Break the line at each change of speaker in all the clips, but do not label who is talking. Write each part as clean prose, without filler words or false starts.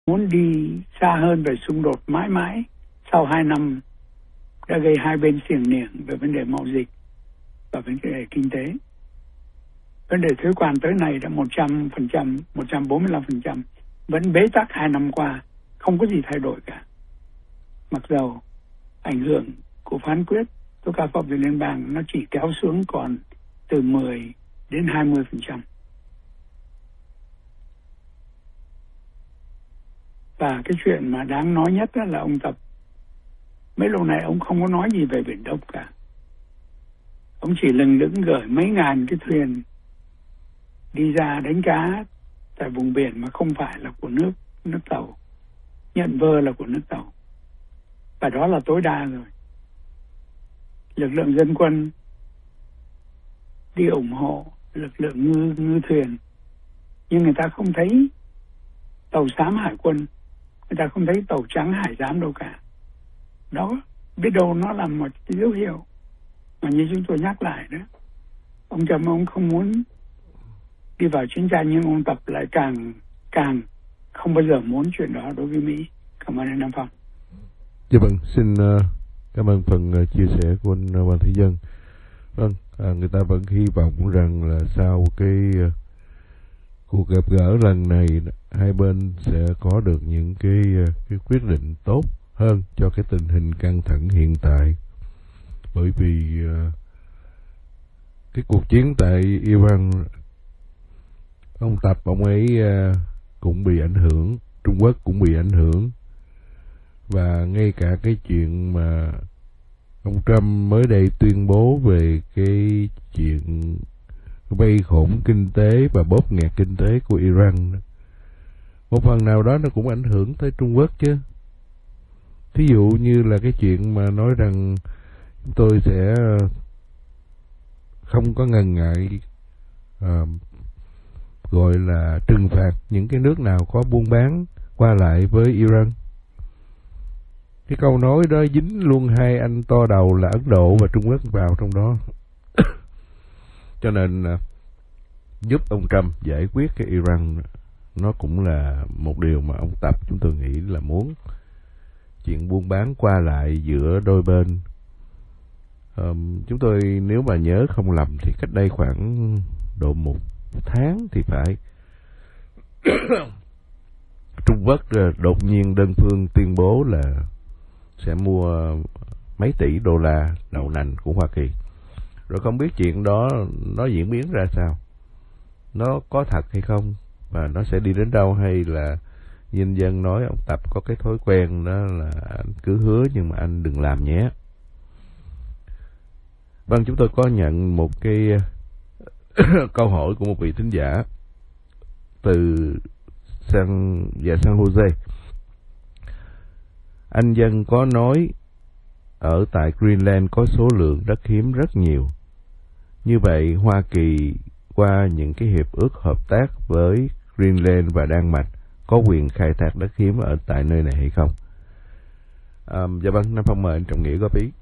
muốn đi xa hơn về xung đột mãi mãi sau 2 năm đã gây hai bên xiềng niềng về vấn đề mậu dịch và vấn đề kinh tế. Vấn đề thuế quan tới nay đã 100%, 145%, vẫn bế tắc 2 năm qua, không có gì thay đổi cả. Mặc dầu ảnh hưởng của phán quyết tố cáo pháp viện liên bang nó chỉ kéo xuống còn từ 10 đến 20%. Và cái chuyện mà đáng nói nhất là ông Tập, mấy lâu nay ông không có nói gì về Biển Đông cả. Ông chỉ lừng lững gửi mấy ngàn cái thuyền đi ra đánh cá tại vùng biển mà không phải là của nước Tàu, nhận vơ là của nước Tàu. Và đó là tối đa rồi. Lực lượng dân quân đi ủng hộ lực lượng ngư thuyền, nhưng người ta không thấy tàu xám hải quân, người ta không thấy tàu trắng hải giám đâu cả. Đó, biết đâu nó là một cái dấu hiệu mà như chúng tôi nhắc lại đó. Ông Trump ông không muốn đi vào chiến tranh, nhưng ông Tập lại càng không bao giờ muốn chuyện đó đối với Mỹ. Cảm ơn anh Nam Phong.
Dạ vâng, xin cảm ơn phần chia sẻ của anh Hoàng Thị Dân. Vâng, người ta vẫn hy vọng rằng là sau cái cuộc gặp gỡ lần này, hai bên sẽ có được những cái quyết định tốt hơn cho cái tình hình căng thẳng hiện tại. Bởi vì cái cuộc chiến tại Iran, ông Tập ông ấy cũng bị ảnh hưởng, Trung Quốc cũng bị ảnh hưởng, và ngay cả cái chuyện mà ông Trump mới đây tuyên bố về cái chuyện vây khổn kinh tế và bóp nghẹt kinh tế của Iran, một phần nào đó nó cũng ảnh hưởng tới Trung Quốc chứ. Thí dụ như là cái chuyện mà nói rằng chúng tôi sẽ không có ngần ngại gọi là trừng phạt những cái nước nào có buôn bán qua lại với Iran. Cái câu nói đó dính luôn hai anh to đầu là Ấn Độ và Trung Quốc vào trong đó. Cho nên giúp ông Trump giải quyết cái Iran, nó cũng là một điều mà ông Tập chúng tôi nghĩ là muốn. Chuyện buôn bán qua lại giữa đôi bên, chúng tôi nếu mà nhớ không lầm thì cách đây khoảng độ 1 tháng thì phải, Trung Quốc đột nhiên đơn phương tuyên bố là sẽ mua mấy tỷ đô la đậu nành của Hoa Kỳ. Rồi không biết chuyện đó nó diễn biến ra sao, nó có thật hay không, và nó sẽ đi đến đâu, hay là nhân dân nói ông Tập có cái thói quen đó là anh cứ hứa nhưng mà anh đừng làm nhé. Vâng, chúng tôi có nhận một cái câu hỏi của một vị thính giả từ San Jose. Anh Dân có nói ở tại Greenland có số lượng đất hiếm rất nhiều. Như vậy Hoa Kỳ qua những cái hiệp ước hợp tác với Greenland và Đan Mạch có quyền khai thác đất hiếm ở tại nơi này hay không? Dạ vâng, Nam Phong mời anh Trọng Nghĩa góp ý.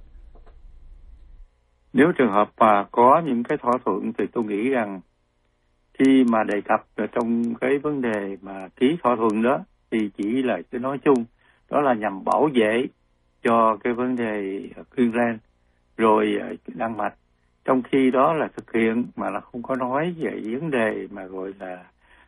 Nếu trường hợp mà có những cái thỏa thuận thì tôi nghĩ rằng khi mà đề cập trong cái vấn đề mà ký thỏa thuận đó thì chỉ là cái nói chung, đó là nhằm bảo vệ cho cái vấn đề Greenland rồi Đan Mạch, trong khi đó là thực hiện mà là không có nói về vấn đề mà gọi là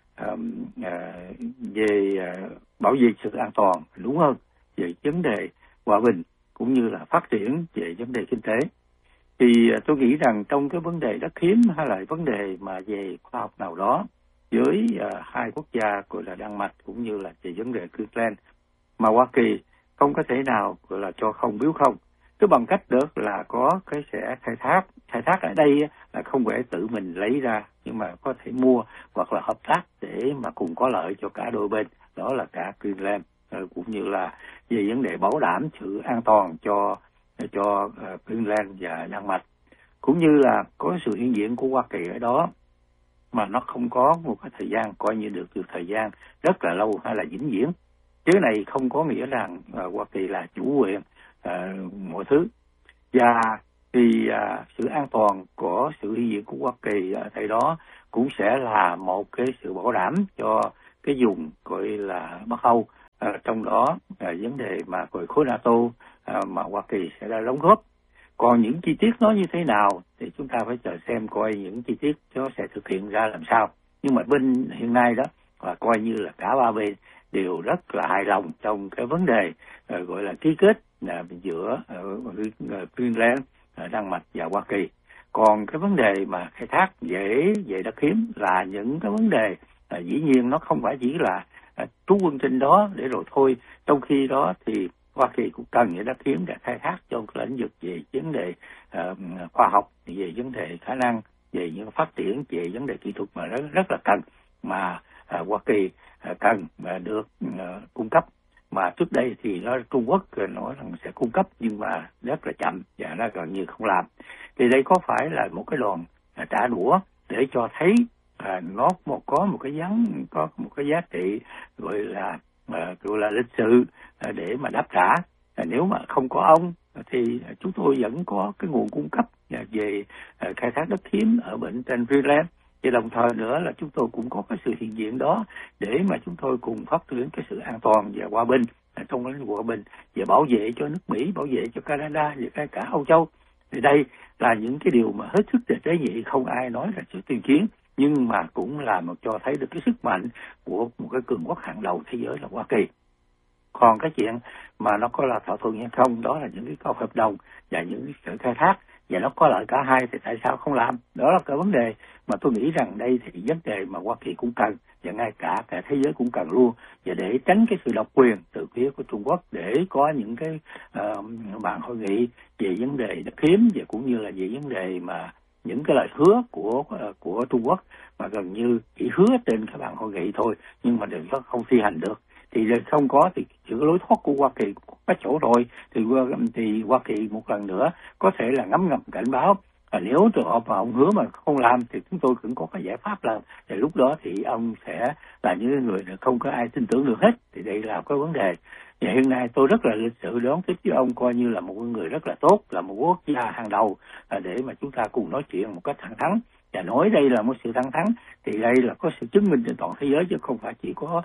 về bảo vệ sự an toàn, đúng hơn, về vấn đề hòa bình cũng như là phát triển về vấn đề kinh tế. Thì tôi nghĩ rằng trong cái vấn đề đất hiếm hay là vấn đề mà về khoa học nào đó với hai quốc gia gọi là Đan Mạch cũng như là về vấn đề Greenland mà Hoa Kỳ không có thể nào gọi là cho không biếu không, cứ bằng cách được là có cái sẽ khai thác ở đây là không phải tự mình lấy ra, nhưng mà có thể mua hoặc là hợp tác để mà cùng có lợi cho cả đôi bên, đó là cả Greenland cũng như là về vấn đề bảo đảm sự an toàn cho Greenland và Đan Mạch, cũng như là có sự hiện diện của Hoa Kỳ ở đó mà nó không có một cái thời gian coi như được thời gian rất là lâu hay là vĩnh viễn. Chứ này không có nghĩa rằng Hoa Kỳ là chủ quyền mọi thứ, và thì sự an toàn của sự hiện diện của Hoa Kỳ ở tại đó cũng sẽ là một cái sự bảo đảm cho cái vùng gọi là Bắc Âu trong đó vấn đề mà khối NATO mà Hoa Kỳ sẽ đã đóng góp. Còn những chi tiết nó như thế nào thì chúng ta phải chờ xem coi những chi tiết nó sẽ thực hiện ra làm sao. Nhưng mà bên hiện nay đó và coi như là cả ba bên đều rất là hài lòng trong cái vấn đề gọi là ký kết giữa Greenland, Đan Mạch và Hoa Kỳ. Còn cái vấn đề mà khai thác về đất hiếm là những cái vấn đề dĩ nhiên nó không phải chỉ là trú quân trên đó để rồi thôi. Trong khi đó thì Hoa Kỳ cũng cần những đất hiếm để khai thác trong cái lĩnh vực về vấn đề khoa học, về vấn đề khả năng, về những phát triển, về vấn đề kỹ thuật mà rất là cần mà Hoa Kỳ cần mà được cung cấp. Mà trước đây thì Trung Quốc nói rằng sẽ cung cấp nhưng mà rất là chậm và nó gần như không làm. Thì đây có phải là một cái đòn trả đũa để cho thấy nó có một cái giá trị gọi là lịch sử để mà đáp trả. Nếu mà không có ông thì chúng tôi vẫn có cái nguồn cung cấp về khai thác đất hiếm ở trên Greenland. Và đồng thời nữa là chúng tôi cũng có cái sự hiện diện đó để mà chúng tôi cùng phát triển cái sự an toàn và hòa bình trong lĩnh vực hòa bình và bảo vệ cho nước Mỹ, bảo vệ cho Canada và cả Âu Châu. Thì đây là những cái điều mà hết sức là tế nhị, không ai nói là sự tuyên chiến, nhưng mà cũng là một cho thấy được cái sức mạnh của một cái cường quốc hàng đầu thế giới là Hoa Kỳ. Còn cái chuyện mà nó có là thỏa thuận hay không, đó là những cái câu hợp đồng và những cái sự khai thác và nó có lợi cả hai thì tại sao không làm? Đó là cái vấn đề mà tôi nghĩ rằng đây thì vấn đề mà Hoa Kỳ cũng cần và ngay cả thế giới cũng cần luôn, và để tránh cái sự độc quyền từ phía của Trung Quốc để có những cái bàn hội nghị về vấn đề đất hiếm và cũng như là về vấn đề mà những cái lời hứa của Trung Quốc mà gần như chỉ hứa trên cái bàn hội nghị thôi nhưng mà đừng có không thi hành được. Thì không có thì sự lối thoát của Hoa Kỳ có cái chỗ rồi thì Hoa Kỳ một lần nữa có thể là ngấm ngầm cảnh báo nếu trường hợp mà ông hứa mà không làm thì chúng tôi cũng có cái giải pháp làm. Thì lúc đó thì ông sẽ là những người không có ai tin tưởng được hết. Thì đây là cái vấn đề. Và hiện nay tôi rất là lịch sự đón tiếp với ông coi như là một người rất là tốt, là một quốc gia hàng đầu để mà chúng ta cùng nói chuyện một cách thẳng thắn. Và nói đây là một sự thẳng thắn thì đây là có sự chứng minh trên toàn thế giới chứ không phải chỉ có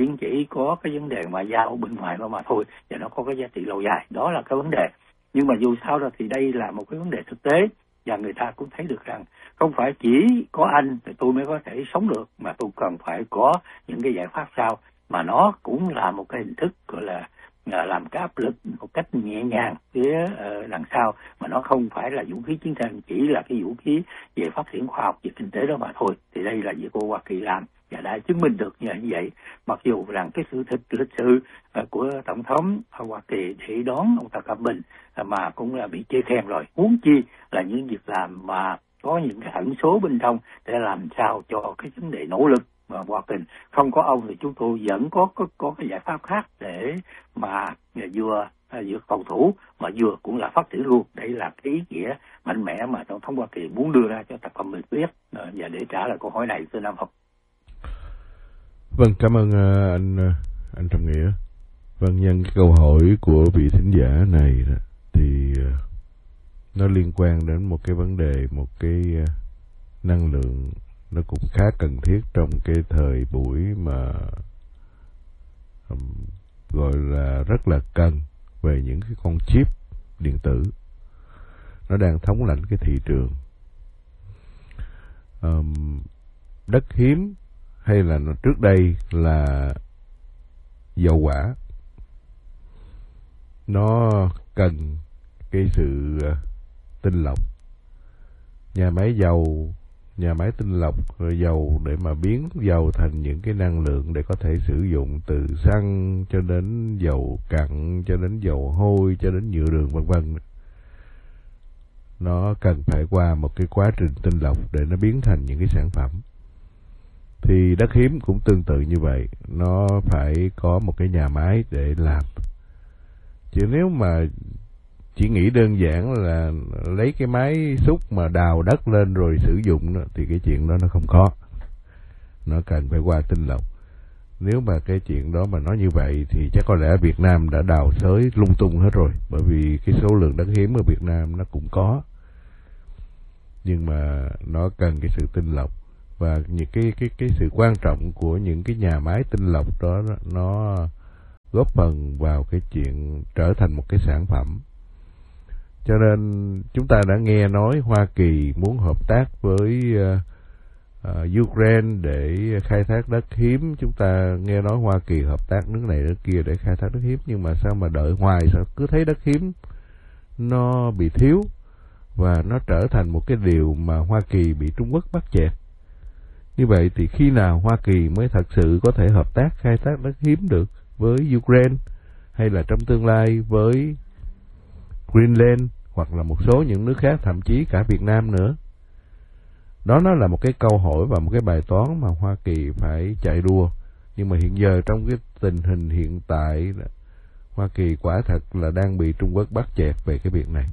cái vấn đề mà giao bên ngoài mà thôi, và nó có cái giá trị lâu dài. Đó là cái vấn đề. Nhưng mà dù sao đó thì đây là một cái vấn đề thực tế và người ta cũng thấy được rằng không phải chỉ có anh thì tôi mới có thể sống được, mà tôi cần phải có những cái giải pháp sau mà nó cũng là một cái hình thức gọi là làm cái áp lực một cách nhẹ nhàng phía đằng sau, mà nó không phải là vũ khí chiến tranh, chỉ là cái vũ khí về phát triển khoa học và kinh tế đó mà thôi. Thì đây là việc của Hoa Kỳ làm và đã chứng minh được như vậy. Mặc dù rằng cái sự lịch sự của tổng thống Hoa Kỳ để đón ông Tập Cận Bình mà cũng là bị chê khen rồi, huống chi là những việc làm mà có những cái ẩn số bên trong để làm sao cho cái vấn đề nỗ lực mà Hoa Kỳ không có ông thì chúng tôi vẫn có cái giải pháp khác để mà vừa phòng thủ mà vừa cũng là phát triển luôn. Đây là cái ý nghĩa mạnh mẽ mà tổng thống Hoa Kỳ muốn đưa ra cho Tập Cận Bình biết. Và để trả lời câu hỏi này thưa Nam Học.
Vâng, cảm ơn anh Trọng Nghĩa. Vâng, nhân cái câu hỏi của vị thính giả này thì nó liên quan đến một cái vấn đề, một cái năng lượng nó cũng khá cần thiết trong cái thời buổi mà gọi là rất là cần về những cái con chip điện tử. Nó đang thống lãnh cái thị trường. Đất hiếm hay là trước đây là dầu hỏa, nó cần cái sự tinh lọc, nhà máy tinh lọc dầu để mà biến dầu thành những cái năng lượng để có thể sử dụng, từ xăng cho đến dầu cặn, cho đến dầu hôi, cho đến nhựa đường vân vân. Nó cần phải qua một cái quá trình tinh lọc để nó biến thành những cái sản phẩm. Thì đất hiếm cũng tương tự như vậy, nó phải có một cái nhà máy để làm. Chứ nếu mà chỉ nghĩ đơn giản là lấy cái máy xúc mà đào đất lên rồi sử dụng đó, thì cái chuyện đó nó không có. Nó cần phải qua tinh lọc. Nếu mà cái chuyện đó mà nói như vậy thì chắc có lẽ Việt Nam đã đào xới lung tung hết rồi, bởi vì cái số lượng đất hiếm ở Việt Nam nó cũng có, nhưng mà nó cần cái sự tinh lọc. Và những cái sự quan trọng của những cái nhà máy tinh lọc đó, góp phần vào cái chuyện trở thành một cái sản phẩm. Cho nên chúng ta đã nghe nói Hoa Kỳ muốn hợp tác với Ukraine để khai thác đất hiếm. Chúng ta nghe nói Hoa Kỳ hợp tác nước này nước kia để khai thác đất hiếm, nhưng mà sao mà đợi hoài, sao cứ thấy đất hiếm nó bị thiếu và nó trở thành một cái điều mà Hoa Kỳ bị Trung Quốc bắt chẹt. Như vậy thì khi nào Hoa Kỳ mới thật sự có thể hợp tác khai thác đất hiếm được với Ukraine, hay là trong tương lai với Greenland hoặc là một số những nước khác, thậm chí cả Việt Nam nữa? Đó nó là một cái câu hỏi và một cái bài toán mà Hoa Kỳ phải chạy đua. Nhưng mà hiện giờ trong cái tình hình hiện tại, Hoa Kỳ quả thật là đang bị Trung Quốc bắt chẹt về cái việc này.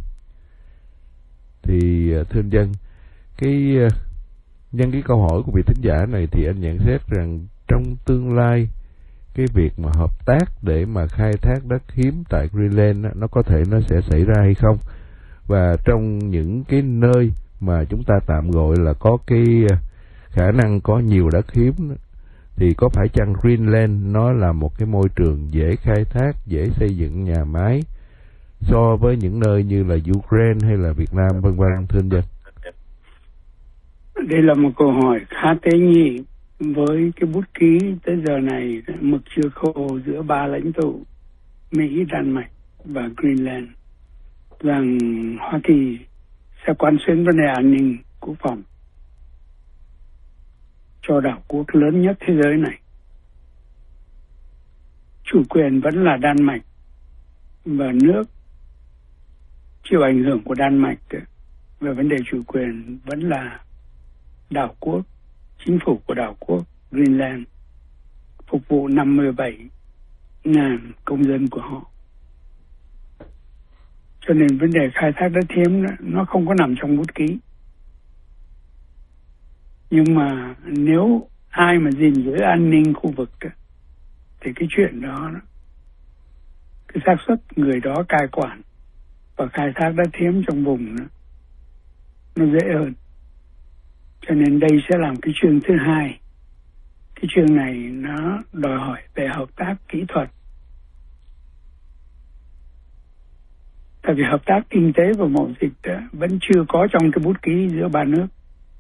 Thì thưa anh Dân, nhân cái câu hỏi của vị thính giả này thì anh nhận xét rằng trong tương lai cái việc mà hợp tác để mà khai thác đất hiếm tại Greenland nó có thể nó sẽ xảy ra hay không? Và trong những cái nơi mà chúng ta tạm gọi là có cái khả năng có nhiều đất hiếm thì có phải chăng Greenland nó là một cái môi trường dễ khai thác, dễ xây dựng nhà máy so với những nơi như là Ukraine hay là Việt Nam vân vân, thưa anh Dân?
Đây là một câu hỏi khá tế nhị. Với cái bút ký tới giờ này, mực chưa khô giữa ba lãnh tụ Mỹ, Đan Mạch và Greenland, rằng Hoa Kỳ sẽ quan xuyến vấn đề an ninh quốc phòng cho đảo quốc lớn nhất thế giới này. Chủ quyền vẫn là Đan Mạch, và nước chịu ảnh hưởng của Đan Mạch về vấn đề chủ quyền vẫn là đảo quốc, chính phủ của đảo quốc Greenland, phục vụ 57.000 công dân của họ. Cho nên vấn đề khai thác đất hiếm nó không có nằm trong bút ký. Nhưng mà nếu ai mà gìn giữ an ninh khu vực thì cái chuyện đó, cái xác suất người đó cai quản và khai thác đất hiếm trong vùng nó dễ hơn. Cho nên đây sẽ làm cái chương thứ hai. Cái chương này nó đòi hỏi về hợp tác kỹ thuật. Tại vì hợp tác kinh tế và mậu dịch vẫn chưa có trong cái bút ký giữa ba nước.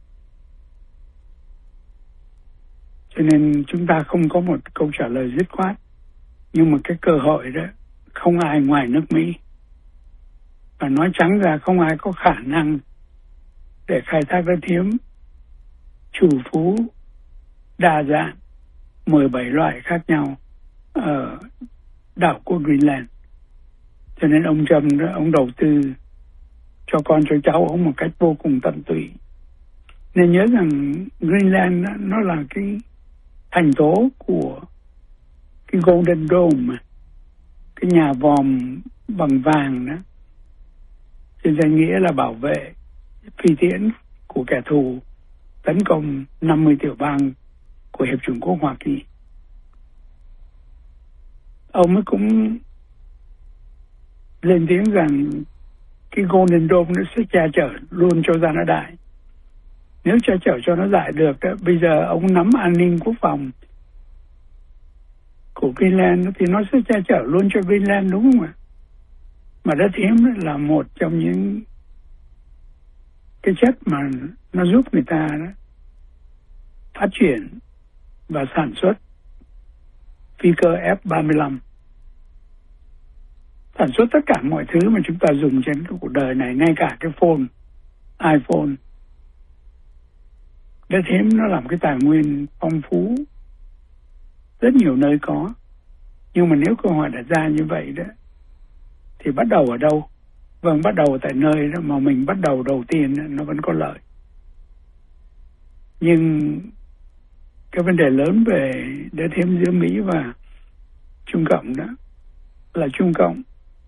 Cho nên chúng ta không có một câu trả lời dứt khoát. Nhưng mà cái cơ hội đó không ai ngoài nước Mỹ. Và nói trắng ra không ai có khả năng để khai thác đất hiếm chủ phú đa dạng 17 loại khác nhau ở đảo quốc Greenland. Cho nên ông Trump đó, ông đầu tư cho con cho cháu ông một cách vô cùng tận tụy. Nên nhớ rằng Greenland đó, nó là cái thành tố của cái Golden Dome, cái nhà vòm bằng vàng đó, trên danh nghĩa là bảo vệ phi tiễn của kẻ thù tấn công 50 tiểu bang của Hiệp chủng quốc Hoa Kỳ. Ông ấy cũng lên tiếng rằng cái Golden Dome nó sẽ che chở luôn cho ra nó đại. Nếu che chở cho nó đại được, bây giờ ông nắm an ninh quốc phòng của Greenland thì nó sẽ che chở luôn cho Greenland, đúng không ạ? Mà đất hiếm là một trong những cái chất mà nó giúp người ta đó phát triển và sản xuất phi cơ F-35. Sản xuất tất cả mọi thứ mà chúng ta dùng trên cái cuộc đời này, ngay cả cái phone, iPhone. Đất hiếm nó làm cái tài nguyên phong phú, rất nhiều nơi có. Nhưng mà nếu câu hỏi đặt ra như vậy đó, thì bắt đầu ở đâu? Vâng, bắt đầu tại nơi đó mà mình bắt đầu đầu tiên nó vẫn có lợi. Nhưng cái vấn đề lớn về đất hiếm giữa Mỹ và Trung Cộng đó là Trung Cộng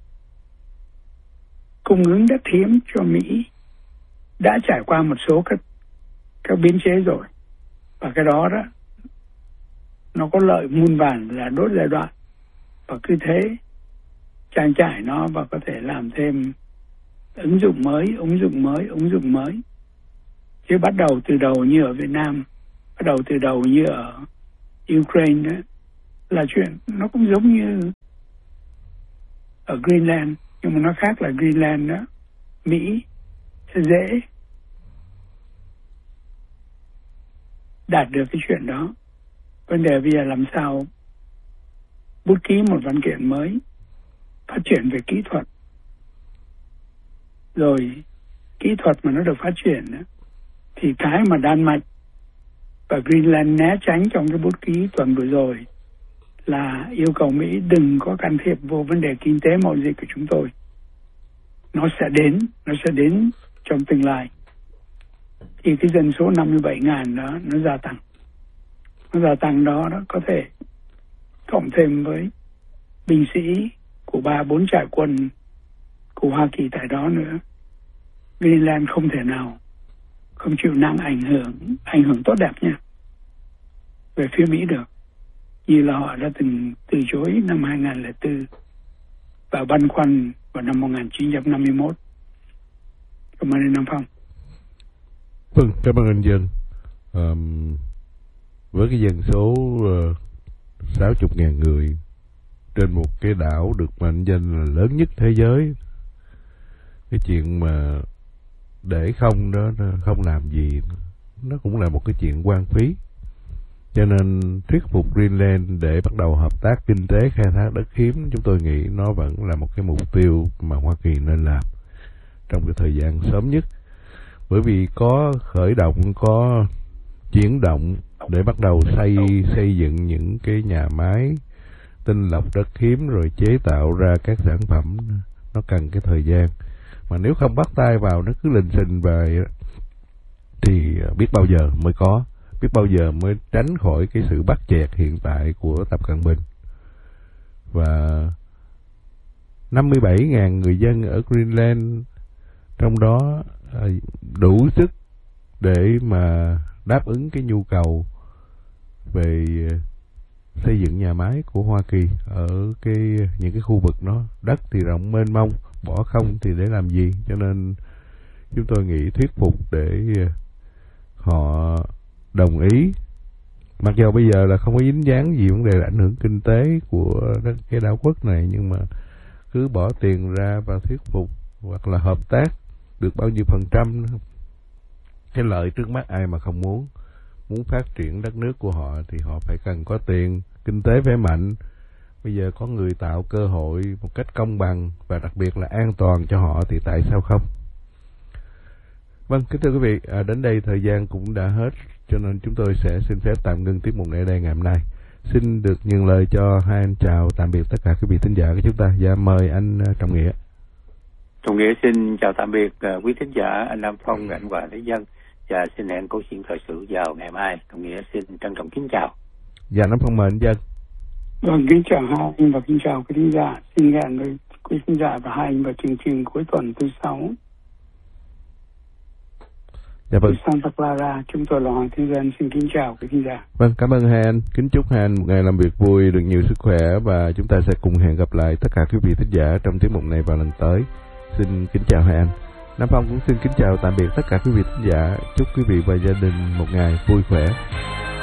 cung ứng đất hiếm cho Mỹ đã trải qua một số các biến chế rồi. Và cái đó đó nó có lợi muôn vàn là đốt giai đoạn, và cứ thế trang trải nó và có thể làm thêm ứng dụng mới. Chứ bắt đầu từ đầu như ở Việt Nam, bắt đầu từ đầu như ở Ukraine đó, là chuyện nó cũng giống như ở Greenland, nhưng mà nó khác là Greenland đó, Mỹ sẽ dễ đạt được cái chuyện đó. Vấn đề bây giờ làm sao bút ký một văn kiện mới, phát triển về kỹ thuật, rồi kỹ thuật mà nó được phát triển đó, thì cái mà Đan Mạch và Greenland né tránh trong cái bút ký tuần vừa rồi là yêu cầu Mỹ đừng có can thiệp vô vấn đề kinh tế mậu dịch của chúng tôi. Nó sẽ đến trong tương lai. Thì cái dân số 57.000 đó nó gia tăng. Nó gia tăng đó có thể cộng thêm với binh sĩ của 3-4 trại quân của Hoa Kỳ tại đó nữa. Greenland không thể nào không chịu nặng ảnh hưởng tốt đẹp nha về phía Mỹ được, như là họ đã từng từ chối năm 2004 và băn khoăn vào năm 1951. Cảm ơn anh Nam Phong.
Vâng, cảm ơn anh Dân. Với cái dân số 60.000 người trên một cái đảo được mệnh danh là lớn nhất thế giới, cái chuyện mà để không đó, không làm gì, nó cũng là một cái chuyện hoang phí. Cho nên thuyết phục Greenland để bắt đầu hợp tác kinh tế khai thác đất hiếm, chúng tôi nghĩ nó vẫn là một cái mục tiêu mà Hoa Kỳ nên làm trong cái thời gian sớm nhất. Bởi vì có khởi động, có chuyển động để bắt đầu xây dựng những cái nhà máy tinh lọc đất hiếm rồi chế tạo ra các sản phẩm, nó cần cái thời gian. Mà nếu không bắt tay vào, nó cứ lình xình về thì biết bao giờ mới có, biết bao giờ mới tránh khỏi cái sự bắt chẹt hiện tại của Tập Cận Bình. Và 57.000 người dân ở Greenland, trong đó đủ sức để mà đáp ứng cái nhu cầu về xây dựng nhà máy của Hoa Kỳ ở những cái khu vực đó. Đất thì rộng mênh mông, bỏ không thì để làm gì? Cho nên chúng tôi nghĩ thuyết phục để họ đồng ý, mặc dù bây giờ là không có dính dáng gì vấn đề ảnh hưởng kinh tế của cái đảo quốc này, nhưng mà cứ bỏ tiền ra và thuyết phục hoặc là hợp tác được bao nhiêu %, cái lợi trước mắt ai mà không muốn phát triển đất nước của họ thì họ phải cần có tiền, kinh tế phải mạnh. Bây giờ có người tạo cơ hội một cách công bằng và đặc biệt là an toàn cho họ thì tại sao không? Vâng, kính thưa quý vị, đến đây thời gian cũng đã hết, cho nên chúng tôi sẽ xin phép tạm ngưng tiết mục này ở đây ngày hôm nay. Xin được nhường lời cho hai anh chào tạm biệt tất cả quý vị thính giả của chúng ta. Dạ, mời anh Trọng Nghĩa.
Trọng Nghĩa xin chào tạm biệt quý thính giả, anh Nam Phong, anh Hòa Thế Dân, và xin hẹn câu chuyện thời sự vào ngày mai. Trọng Nghĩa xin trân trọng kính chào.
Dạ, Nam Phong mời anh Dân.
Vâng, kính chào hai anh và kính chào quý thính giả. Xin hẹn với quý thính giả và hai anh vào chương trình cuối tuần thứ 6.
Dạ vâng.
Santa Clara, chúng tôi là Hoàng Thế Dân, xin kính chào quý thính giả.
Vâng, cảm ơn hai anh. Kính chúc hai anh một ngày làm việc vui, được nhiều sức khỏe, và chúng ta sẽ cùng hẹn gặp lại tất cả quý vị thính giả trong tiết mục này vào lần tới. Xin kính chào hai anh. Nam Phong cũng xin kính chào tạm biệt tất cả quý vị thính giả. Chúc quý vị và gia đình một ngày vui khỏe.